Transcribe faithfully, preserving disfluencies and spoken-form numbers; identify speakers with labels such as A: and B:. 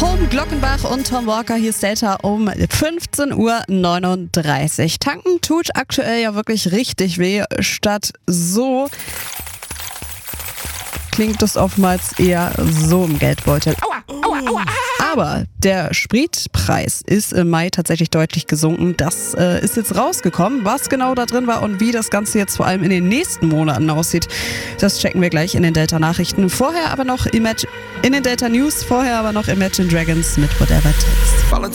A: Home, Glockenbach und Tom Walker, hier ist Delta um fünfzehn Uhr neununddreißig. Tanken tut aktuell ja wirklich richtig weh. Statt so klingt es oftmals eher so im Geldbeutel. Aua, aua, aua. Aber der Spritpreis ist im Mai tatsächlich deutlich gesunken. Das äh, ist jetzt rausgekommen. Was genau da drin war und wie das Ganze jetzt vor allem in den nächsten Monaten aussieht, das checken wir gleich in den Delta-Nachrichten. Vorher aber noch Imagine, in den Delta News, vorher aber noch Imagine Dragons mit Whatever Takes.